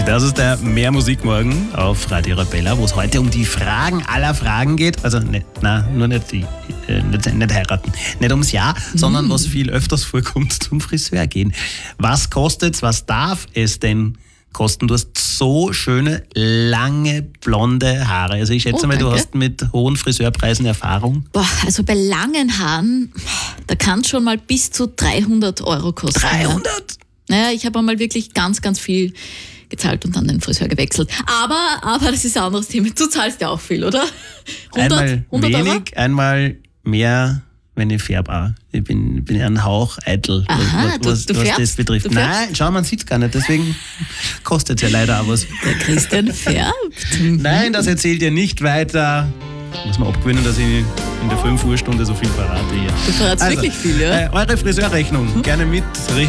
Das ist der Mehr Musik morgen auf Radio Arabella, wo es heute um die Fragen aller Fragen geht. Also nicht heiraten, nicht ums Jahr, sondern was viel öfters vorkommt, zum Friseur gehen. Was kostet's, was darf es denn kosten? Du hast so schöne, lange, blonde Haare. Also ich schätze mal, du hast mit hohen Friseurpreisen Erfahrung. Boah, also bei langen Haaren, da kann es schon mal bis zu 300 € kosten. 300? Naja, ich habe einmal wirklich ganz, ganz viel gezahlt und dann den Friseur gewechselt. Aber das ist ein anderes Thema. Du zahlst ja auch viel, oder? 100 wenig, €? einmal mehr, wenn ich färbe auch. Ich bin ja ein Hauch eitel, Aha, was das betrifft. Nein, schau, man sieht es gar nicht, deswegen kostet es ja leider auch was. Der Christian färbt. Nein, das erzählt ihr nicht weiter. Muss man abgewöhnen, dass ich in der 5 Uhr Stunde so viel verrate hier. Du verratst wirklich viel, ja? Eure Friseurrechnung gerne mit